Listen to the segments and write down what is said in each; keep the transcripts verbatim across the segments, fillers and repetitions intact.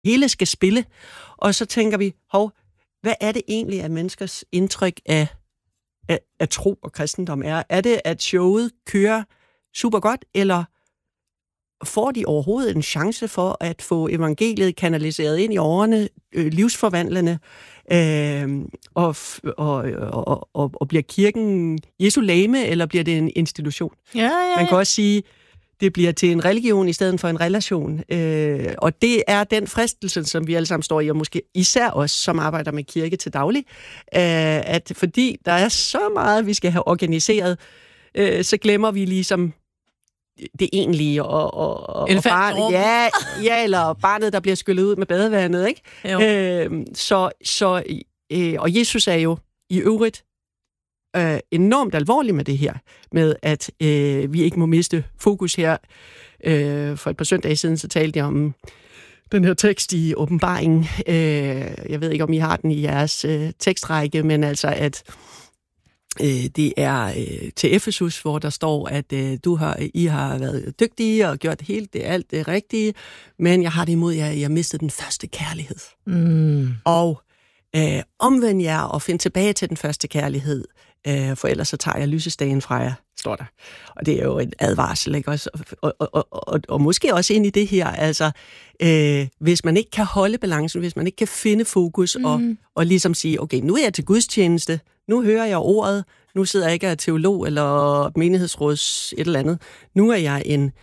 hele skal spille. Og så tænker vi, hov, hvad er det egentlig, at menneskers indtryk af, af, af tro og kristendom er? Er det, at showet kører super godt, eller får de overhovedet en chance for at få evangeliet kanaliseret ind i årene, øh, livsforvandlende, øh, og, og, og, og, og bliver kirken Jesu legeme, eller bliver det en institution? Ja, ja, ja. Man kan også sige, det bliver til en religion i stedet for en relation. Øh, og det er den fristelse, som vi alle sammen står i, og måske især os, som arbejder med kirke til daglig, øh, at fordi der er så meget, vi skal have organiseret, øh, så glemmer vi ligesom det egentlige, og, og, og, og barn, ja, ja, eller barnet, der bliver skyllet ud med badevandet, ikke? Øh, så, så, øh, og Jesus er jo i øvrigt øh, enormt alvorlig med det her, med at øh, vi ikke må miste fokus her. Øh, for et par søndage siden, så talte jeg om den her tekst i Åbenbaringen. Øh, jeg ved ikke, om I har den i jeres øh, tekstrække, men altså, at det er øh, til Efesus, hvor der står, at øh, du har, I har været dygtige og gjort helt det, alt det rigtige, men jeg har det imod jer, at I har mistet den første kærlighed. Mm. Og øh, omvend jer og find tilbage til den første kærlighed, øh, for ellers så tager jeg lysestagen fra jer, står der. Og det er jo en advarsel, ikke også? Og, og, og, og, og måske også ind i det her, altså, øh, hvis man ikke kan holde balancen, hvis man ikke kan finde fokus, mm. og, og ligesom sige, okay, nu er jeg til gudstjeneste, nu hører jeg ordet, nu sidder jeg ikke af teolog eller menighedsråds et eller andet. Nu er jeg en,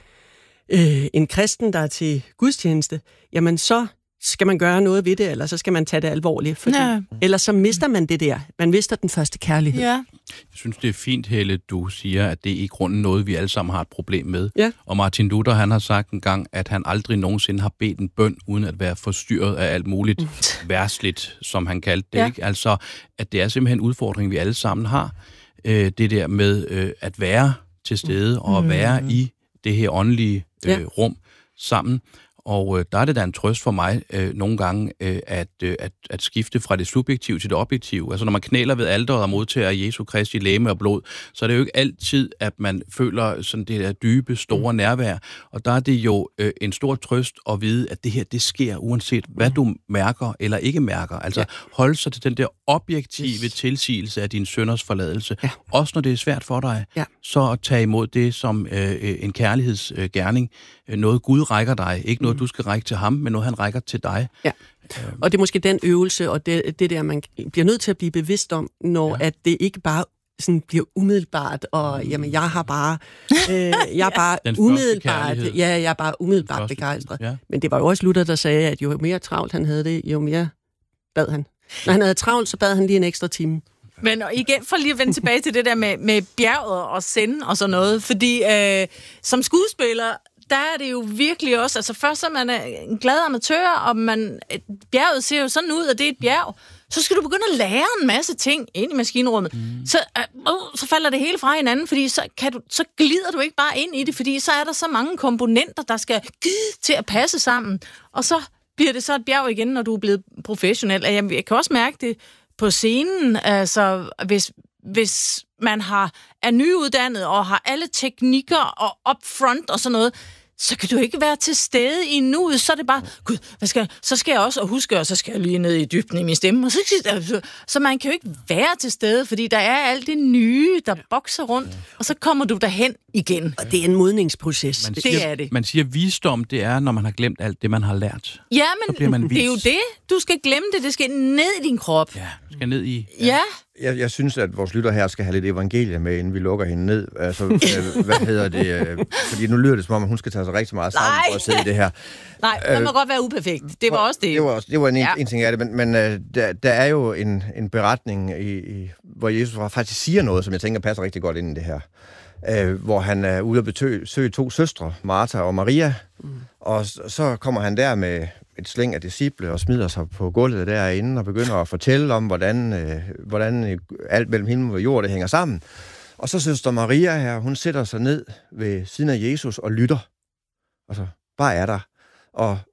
øh, en kristen, der er til gudstjeneste. Jamen, så skal man gøre noget ved det, eller så skal man tage det alvorligt. Fordi, ja. Ellers så mister man det der. Man mister den første kærlighed. Ja. Jeg synes, det er fint, Helle, du siger, at det er i grunden noget, vi alle sammen har et problem med. Ja. Og Martin Luther, han har sagt en gang, at han aldrig nogensinde har bedt en bøn, uden at være forstyrret af alt muligt mm. værsligt, som han kaldte det. Ja. Ikke? Altså, at det er simpelthen en udfordring, vi alle sammen har. Øh, det der med øh, at være til stede, mm. og at være mm. i det her åndelige øh, ja. rum sammen. Og øh, der er det da en trøst for mig øh, nogle gange, øh, at, øh, at, at skifte fra det subjektive til det objektive. Altså når man knæler ved alteret og modtager Jesu Kristi legeme og blod, så er det jo ikke altid, at man føler sådan det der dybe, store nærvær. Og der er det jo øh, en stor trøst at vide, at det her, det sker uanset hvad du mærker eller ikke mærker. Altså ja. Hold sig til den der objektive yes. tilsigelse af din synders forladelse. Ja. Også når det er svært for dig, ja. Så at tage imod det som øh, en kærlighedsgerning. Øh, noget Gud rækker dig, ikke noget du skal række til ham, men noget han rækker til dig. Ja. Øhm. Og det er måske den øvelse, og det, det der, man bliver nødt til at blive bevidst om, når ja. At det ikke bare sådan bliver umiddelbart, og jamen, jeg har bare, øh, jeg er bare umiddelbart, ja, jeg er bare umiddelbart begejstret. Ja. Men det var jo også Luther, der sagde, at jo mere travlt han havde det, jo mere bad han. Når han havde travlt, så bad han lige en ekstra time. Men igen, for lige at vende tilbage til det der med, med bjerget og sende og sådan noget, fordi øh, som skuespiller, der er det jo virkelig også, altså først er man en glad amatør, og man, bjerget ser jo sådan ud, at det er et bjerg. Så skal du begynde at lære en masse ting ind i maskinrummet. Mm. Så, øh, så falder det hele fra hinanden, fordi så, kan du, så glider du ikke bare ind i det, fordi så er der så mange komponenter, der skal til at passe sammen. Og så bliver det så et bjerg igen, når du er blevet professionel. Jeg, jeg kan også mærke det på scenen, altså hvis, hvis man har, er nyuddannet og har alle teknikker og upfront og sådan noget, så kan du ikke være til stede i nuet. Så er det bare, gud, hvad skal jeg? Så skal jeg også, og huske, og så skal jeg lige ned i dybden i min stemme. Og så, så, så man kan jo ikke være til stede, fordi der er alt det nye, der bokser rundt, og så kommer du derhen igen. Og det er en modningsproces. Man siger, det er det. Man siger, at visdom, det er, når man har glemt alt det, man har lært. Ja, men man det er jo det. Du skal glemme det. Det skal ned i din krop. Ja, du skal ned i... Ja. ja. Jeg, jeg synes, at vores lytter her skal have lidt evangelie med, inden vi lukker hende ned. Altså, øh, hvad hedder det? Øh, fordi nu lyder det som om, at hun skal tage sig rigtig meget sammen for at sidde i det her. Nej, det må øh, godt være uperfekt. Det var også det. Det var, også, det var en, ja. en ting af det, men, men øh, der, der er jo en, en beretning, i, i, hvor Jesus faktisk siger noget, som jeg tænker passer rigtig godt ind i det her. Øh, hvor han er ude at besøge to søstre, Martha og Maria, mm. og så kommer han der med et slæng af disciple og smider sig på gulvet derinde og begynder at fortælle om, hvordan, øh, hvordan alt mellem himmel og jord det hænger sammen. Og så søster Maria her, hun sætter sig ned ved siden af Jesus og lytter. Altså, bare er der. Og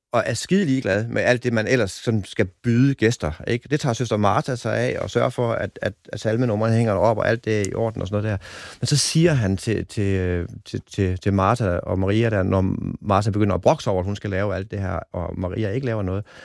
og er skide ligeglad med alt det, man ellers sådan skal byde gæster. Ikke? Det tager søster Martha sig af, og sørger for, at, at, at salmenummerne hænger op, og alt det er i orden og sådan noget der. Men så siger han til, til, til, til, til Martha og Maria, der, når Martha begynder at brokse over, at hun skal lave alt det her, og Maria ikke laver noget,